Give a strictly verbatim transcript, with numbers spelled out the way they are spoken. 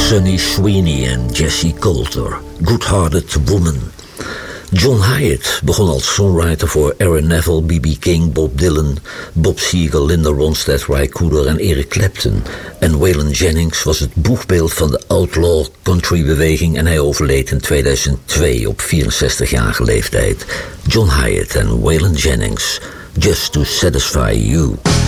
Sonny Sweeney en Jessie Coulter, Good-Hearted Woman. John Hyatt begon als songwriter voor Aaron Neville, B B King, Bob Dylan, Bob Seger, Linda Ronstadt, Ry Cooder en Eric Clapton. En Waylon Jennings was het boegbeeld van de outlaw country-beweging en hij overleed in tweeduizend twee op vierenzestigjarige leeftijd. John Hyatt en Waylon Jennings, Just to Satisfy You.